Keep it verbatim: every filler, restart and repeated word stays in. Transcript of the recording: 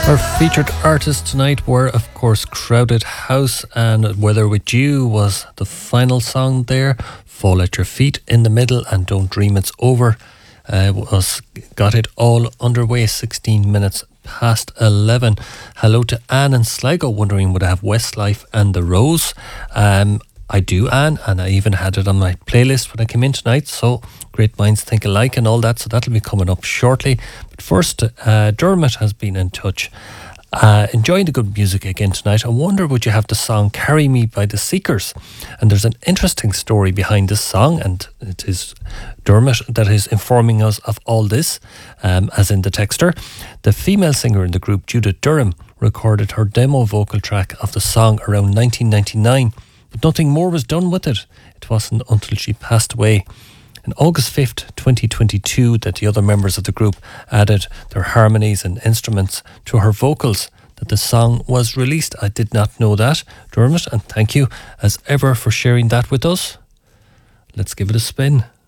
Our featured artists tonight were, of course, Crowded House, and Weather With You was the final song there. Fall at Your Feet in the middle, and Don't Dream It's Over uh, was got it all underway, sixteen minutes past eleven. Hello to Anne and Sligo, wondering would I have Westlife and The Rose. Um, I do, Anne, and I even had it on my playlist when I came in tonight, so great minds think alike and all that, so that'll be coming up shortly. But first, uh, Dermot has been in touch. Uh, enjoying the good music again tonight. I wonder would you have the song Carry Me by the Seekers? And there's an interesting story behind this song, and it is Dermot that is informing us of all this, um, as in the texter. The female singer in the group, Judith Durham, recorded her demo vocal track of the song around nineteen ninety-nine, but nothing more was done with it. It wasn't until she passed away on August fifth, twenty twenty-two, that the other members of the group added their harmonies and instruments to her vocals, that the song was released. I did not know that, Dermot, and thank you as ever for sharing that with us. Let's give it a spin.